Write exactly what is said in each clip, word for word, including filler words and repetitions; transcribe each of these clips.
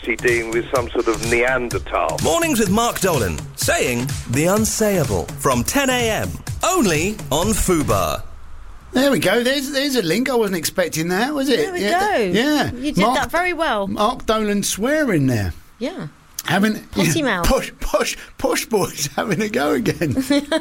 he dealing with some sort of Neanderthal? Mornings with Mark Dolan, saying the unsayable from ten a.m. only on Fubar. There we go. There's there's a link. I wasn't expecting that, was it? There we yeah, go. Yeah. You did Mark, that very well. Mark Dolan swearing there. Yeah. Having Potty you know, mouth. Push, push, push boys having a go again.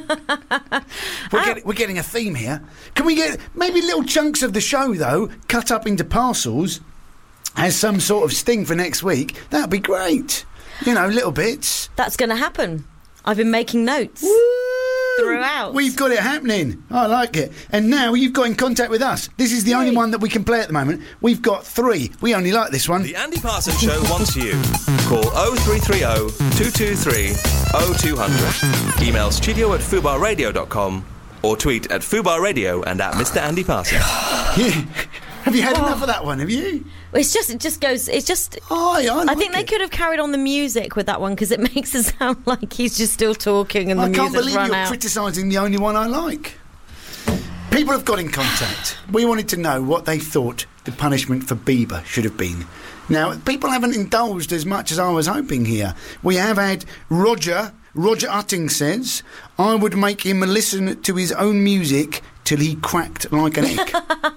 we're, get, we're getting a theme here. Can we get maybe little chunks of the show, though, cut up into parcels as some sort of sting for next week? That'd be great. You know, little bits. That's going to happen. I've been making notes. Woo! Throughout. We've got it happening. I like it. And now you've got in contact with us. This is the Yay. only one that we can play at the moment. We've got three. We only like this one. The Andy Parsons Show wants you. Call oh three three oh, two two three, oh two hundred. Email studio at fubar radio dot com or tweet at Fubar Radio and at Mister Andy Parsons. Yeah. Have you had oh. enough of that one, have you? It's just, it just goes, it's just... Oh, yeah, I, like I think it. they could have carried on the music with that one because it makes it sound like he's just still talking and the I music's can't believe run you're out. criticising the only one I like. People have got in contact. We wanted to know what they thought the punishment for Bieber should have been. Now, people haven't indulged as much as I was hoping here. We have had Roger... Roger Utting says, I would make him listen to his own music till he cracked like an egg.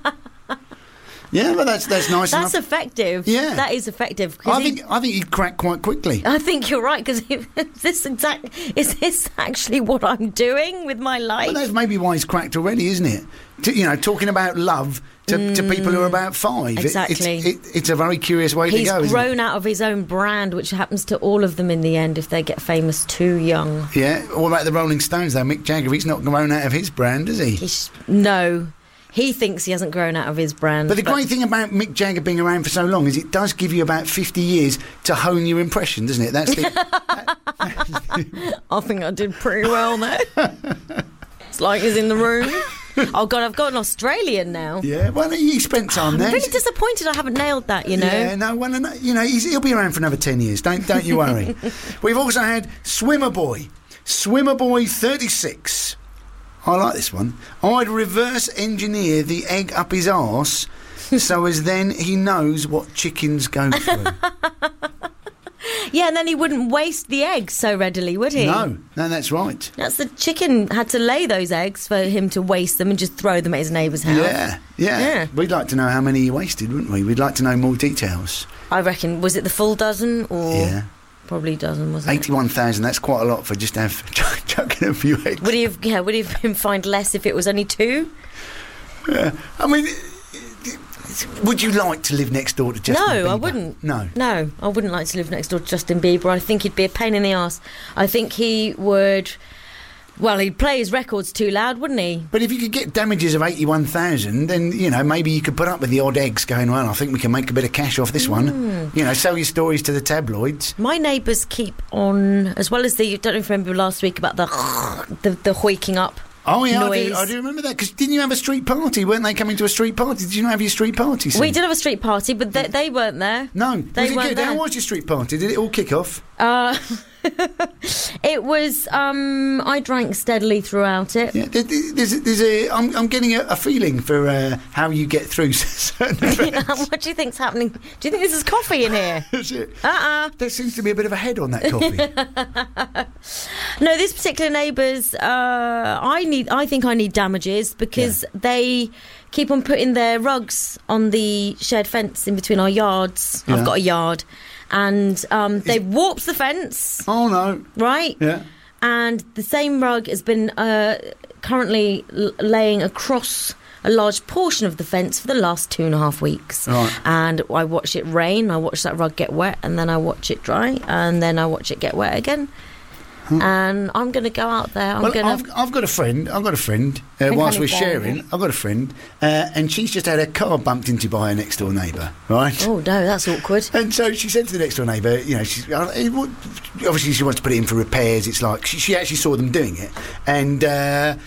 Yeah, but that's that's nice That's enough. effective. Yeah. That is effective. I he, think I think he'd crack quite quickly. I think you're right, because this exact is this actually what I'm doing with my life? Well, that's maybe why he's cracked already, isn't it? To, you know, talking about love to, mm, to people who are about five. Exactly. It, it's, it, it's a very curious way He's to go, isn't grown it? out of his own brand, which happens to all of them in the end if they get famous too young. Yeah. What about the Rolling Stones, though? Mick Jagger, he's not grown out of his brand, is he? He's, no. He thinks he hasn't grown out of his brand. But the great thing about Mick Jagger being around for so long is it does give you about fifty years to hone your impression, doesn't it? That's the... that, I think I did pretty well there. It's like he's in the room. Oh, God, I've got an Australian now. Yeah, well, he spent time I'm there. really disappointed I haven't nailed that, you know. Yeah, no, well, you know, he's, he'll be around for another ten years. Don't, don't you worry. We've also had Swimmer Boy. Swimmer Boy thirty-six. I like this one. I'd reverse engineer the egg up his arse so as then he knows what chickens go through. Yeah, and then he wouldn't waste the eggs so readily, would he? No, no, that's right. That's the chicken had to lay those eggs for him to waste them and just throw them at his neighbour's house. Yeah, yeah, Yeah. We'd like to know how many he wasted, wouldn't we? We'd like to know more details. I reckon, was it the full dozen or... Yeah. Probably a dozen, wasn't it? eighty-one thousand, that's quite a lot for just have chucking a few eggs. Would he have, yeah, would he have been fined less if it was only two? Yeah. I mean, would you like to live next door to Justin Bieber? No, I wouldn't. No. No, I wouldn't like to live next door to Justin Bieber. I think he'd be a pain in the arse. I think he would... Well, he'd play his records too loud, wouldn't he? But if you could get damages of eighty-one thousand, then, you know, maybe you could put up with the odd eggs going, well, I think we can make a bit of cash off this mm. one. You know, sell your stories to the tabloids. My neighbours keep on, as well as the, you don't know if you remember last week about the the, the hoiking up Oh, yeah, noise. I do, I do remember that, because didn't you have a street party? Weren't they coming to a street party? Did you not have your street party soon? We did have a street party, but they, they weren't there. No. They was it weren't good? there. How was your street party? Did it all kick off? Uh, it was, um, I drank steadily throughout it. Yeah, there's, there's a, I'm, I'm getting a, a feeling for uh, how you get through certain events. What do you think's happening? Do you think this is coffee in here? Is it? Uh-uh. There seems to be a bit of a head on that coffee. No, this particular neighbours, uh, I need. I think I need damages because yeah. they keep on putting their rugs on the shared fence in between our yards. Yeah. I've got a yard. And um, they warped the fence. Oh, no. Right? Yeah. And the same rug has been uh, currently l- laying across a large portion of the fence for the last two and a half weeks. Right. And I watch it rain, I watch that rug get wet, and then I watch it dry, and then I watch it get wet again. Hmm. And I'm going to go out there. I'm well, gonna... I've, I've got a friend. I've got a friend. Uh, whilst we're sharing, I've got a friend, uh, and she's just had her car bumped into by her next door neighbour. Right? Oh no, that's awkward. And so she said to the next door neighbour, you know, she's obviously she wants to put it in for repairs. It's like she, she actually saw them doing it, and uh,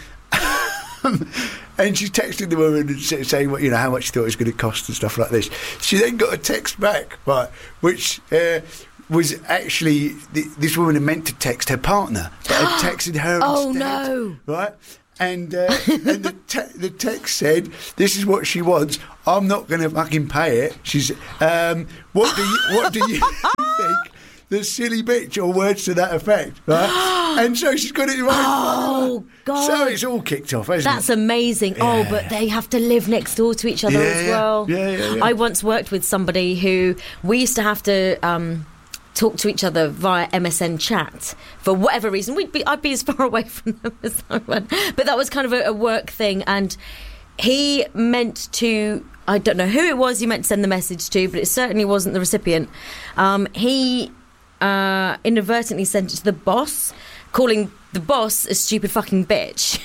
and she texted the woman and saying, what you know, how much she thought it was going to cost and stuff like this. She then got a text back, right, which. Uh, was actually th- this woman had meant to text her partner, but had texted her oh, instead. No. Right? And, uh, and the, te- the text said, this is what she wants. I'm not going to fucking pay it. She's, um, what do you, what do you... think the silly bitch or words to that effect, right? And so she's got it right. Oh, God. So it's all kicked off, hasn't That's it? amazing. Yeah. Oh, but they have to live next door to each other Yeah, as well. yeah, yeah, yeah. I once worked with somebody who we used to have to um, talk to each other via M S N chat for whatever reason. We'd be, I'd be as far away from them as I went. But that was kind of a, a work thing. And he meant to... I don't know who it was he meant to send the message to, but it certainly wasn't the recipient. Um, he uh, inadvertently sent it to the boss, calling the boss a stupid fucking bitch.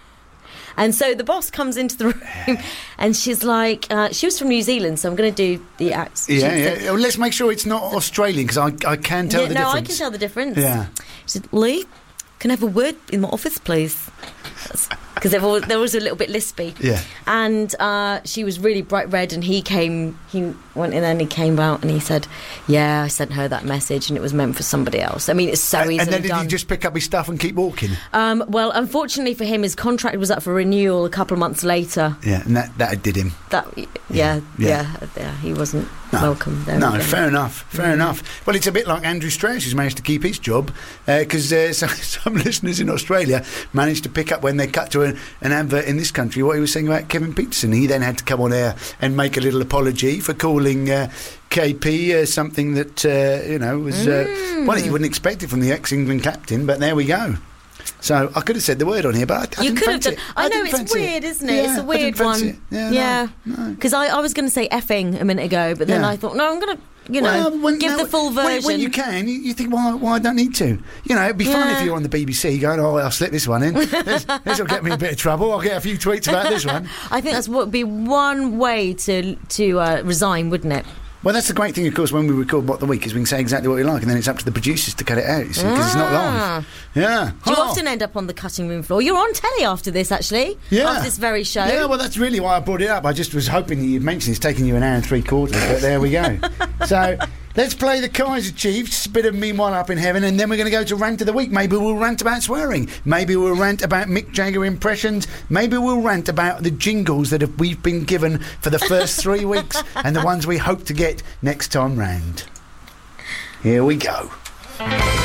And so the boss comes into the room and she's like, uh, she was from New Zealand, so I'm going to do the accent. Yeah, yeah. Well, let's make sure it's not Australian, because I, I can tell yeah, the no, difference. I can tell the difference. Yeah. She said, Lee, can I have a word in my office, please? Because they're all, they're always a little bit lispy. Yeah. And uh, she was really bright red, and he came, he went in and he came out and he said, yeah, I sent her that message and it was meant for somebody else. I mean, it's so and, easily and then did done. he just pick up his stuff and keep walking? Um, well, unfortunately for him, his contract was up for renewal a couple of months later. Yeah, and that, that did him. That, yeah, Yeah. yeah, Yeah. yeah, he wasn't No. welcome there. No, again. fair enough, fair Mm. enough. Well, it's a bit like Andrew Strauss, who's managed to keep his job, because uh, some, some listeners in Australia managed to pick up when they cut to an, an advert in this country what he was saying about Kevin Peterson. He then had to come on air and make a little apology for calling uh, K P uh, something that, uh, you know, was, uh, Mm. well, you wouldn't expect it from the ex-England captain, but there we go. So I could have said the word on here, but I, I You didn't could have fancy done. it. I, know didn't it's fancy weird, it. isn't it? Yeah, it's a I weird didn't fancy one. it. Yeah, Yeah, no, no. because I, I was going to say effing a minute ago, but then Yeah. I thought, no, I'm going to, you know, Well, when- give no, the full when- version. When, you can, you, you think, why, why I don't need to? You know, it'd be fun Yeah. if you're on the B B C going, oh, I'll slip this one in. This, this will get me in a bit of trouble. I'll get a few tweets about this one. I think that's what would be one way to to uh, resign, wouldn't it? Well, that's the great thing, of course, when we record What the Week, is we can say exactly what we like, and then it's up to the producers to cut it out, you see, because it's not Ah. live. Yeah. Do you Oh. often end up on the cutting room floor? You're on telly after this, actually. Yeah. After this very show. Yeah, well, that's really why I brought it up. I just was hoping that you'd mention it's taking you an hour and three quarters, but there we go. So, let's play the Kaiser Chiefs, a bit of Meanwhile Up in Heaven, and then we're going to go to Rant of the Week. Maybe we'll rant about swearing. Maybe we'll rant about Mick Jagger impressions. Maybe we'll rant about the jingles that have, we've been given for the first three weeks and the ones we hope to get next time round. Here we go.